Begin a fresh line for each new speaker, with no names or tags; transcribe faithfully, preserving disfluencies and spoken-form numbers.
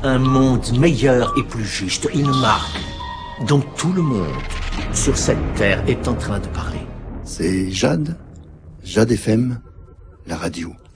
Un monde meilleur et plus juste, une marque dont tout le monde sur cette terre est en train de parler.
C'est Jade, Jade F M, la radio.